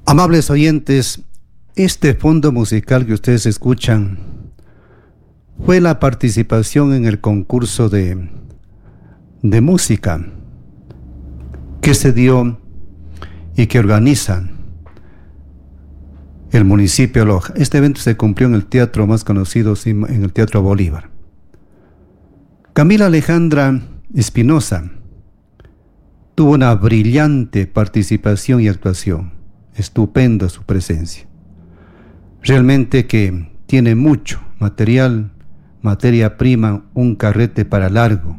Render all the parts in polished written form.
Amables oyentes, este fondo musical que ustedes escuchan fue la participación en el concurso de música que se dio y que organiza el municipio de Loja. Este evento se cumplió en el teatro más conocido, en el Teatro Bolívar. Camila Alejandra Espinosa tuvo una brillante participación y actuación. Estupenda su presencia. Realmente que tiene mucho material, materia prima, un carrete para largo.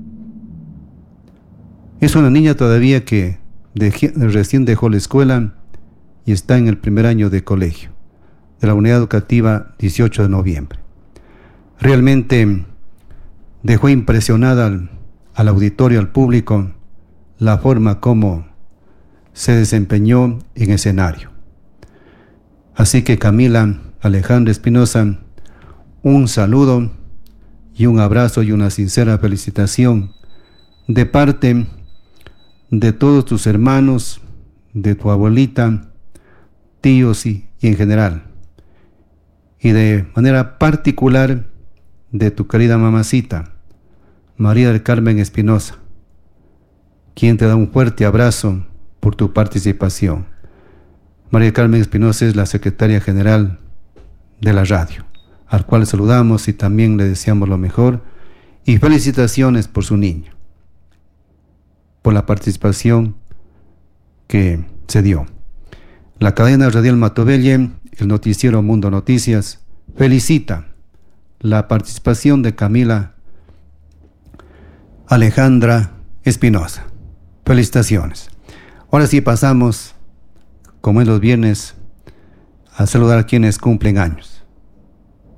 Es una niña todavía que recién dejó la escuela y está en el primer año de colegio, de la unidad educativa 18 de noviembre. Realmente dejó impresionada al auditorio, al público, la forma como se desempeñó en escenario. Así que Camila Alejandra Espinosa, un saludo y un abrazo y una sincera felicitación de parte de todos tus hermanos, de tu abuelita, tíos y en general, y de manera particular de tu querida mamacita, María del Carmen Espinosa, quien te da un fuerte abrazo por tu participación. María del Carmen Espinosa es la secretaria general de la radio, al cual saludamos y también le deseamos lo mejor y felicitaciones por su niño, por la participación que se dio. La cadena radial Matovelle, el noticiero Mundo Noticias, felicita la participación de Camila Alejandra Espinosa. Felicitaciones. Ahora sí pasamos, como en los viernes, a saludar a quienes cumplen años.